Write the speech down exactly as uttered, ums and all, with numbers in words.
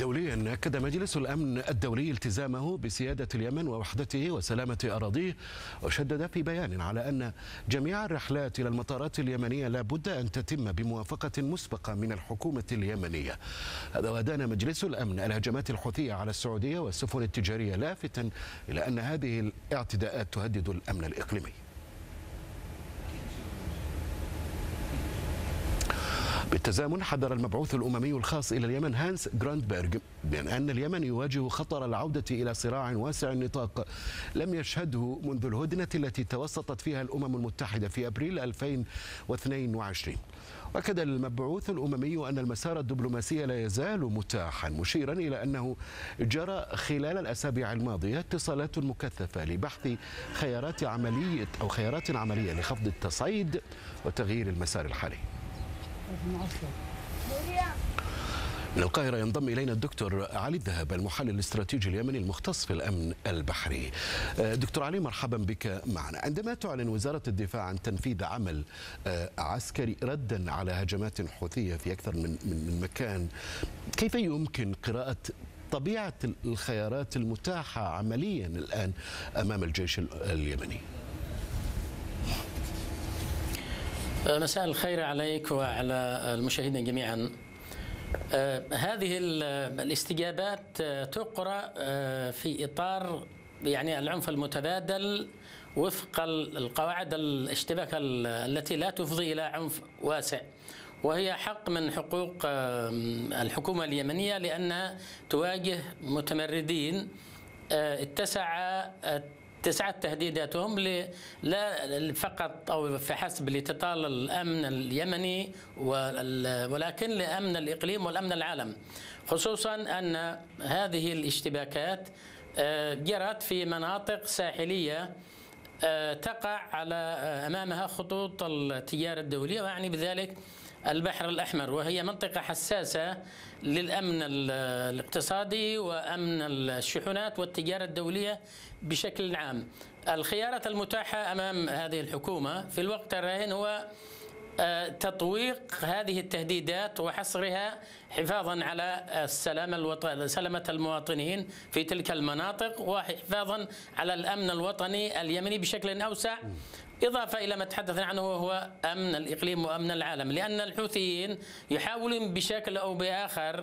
دوليا أكد مجلس الأمن الدولي التزامه بسيادة اليمن ووحدته وسلامة أراضيه، وشدد في بيان على أن جميع الرحلات إلى المطارات اليمنية لا بد أن تتم بموافقة مسبقة من الحكومة اليمنية. هذا ودان مجلس الأمن الهجمات الحوثية على السعودية والسفن التجارية، لافتا إلى أن هذه الاعتداءات تهدد الأمن الإقليمي. بالتزامن حذر المبعوث الأممي الخاص إلى اليمن هانس جراندبرغ من أن اليمن يواجه خطر العودة إلى صراع واسع النطاق لم يشهده منذ الهدنة التي توسطت فيها الأمم المتحدة في أبريل ألفين واثنين وعشرين. وأكد المبعوث الأممي أن المسار الدبلوماسي لا يزال متاحا، مشيرا إلى أنه جرى خلال الأسابيع الماضية اتصالات مكثفة لبحث خيارات عملية أو خيارات عملية لخفض التصعيد وتغيير المسار الحالي. من القاهرة ينضم إلينا الدكتور علي الذهب، المحلل الاستراتيجي اليمني المختص في الأمن البحري. دكتور علي، مرحبا بك معنا. عندما تعلن وزارة الدفاع عن تنفيذ عمل عسكري ردا على هجمات حوثية في أكثر من من مكان، كيف يمكن قراءة طبيعة الخيارات المتاحة عمليا الآن أمام الجيش اليمني؟ مساء الخير عليك وعلى المشاهدين جميعا. هذه الاستجابات تقرأ في إطار يعني العنف المتبادل وفق القواعد الاشتباك التي لا تفضي إلى عنف واسع، وهي حق من حقوق الحكومة اليمنية لأنها تواجه متمردين اتسع تسعت تهديداتهم لا فقط أو فحسب لتطال الأمن اليمني ولكن لأمن الإقليم والأمن العالم، خصوصا أن هذه الاشتباكات جرت في مناطق ساحلية تقع على أمامها خطوط التجارة الدولية، ويعني بذلك البحر الأحمر، وهي منطقة حساسة للأمن الاقتصادي وأمن الشحنات والتجارة الدولية بشكل عام. الخيارات المتاحة أمام هذه الحكومة في الوقت الراهن هو تطويق هذه التهديدات وحصرها حفاظا على السلامة الوطن... سلامة المواطنين في تلك المناطق، وحفاظا على الأمن الوطني اليمني بشكل أوسع، إضافة إلى ما تحدثنا عنه وهو أمن الإقليم وأمن العالم، لأن الحوثيين يحاولون بشكل أو بآخر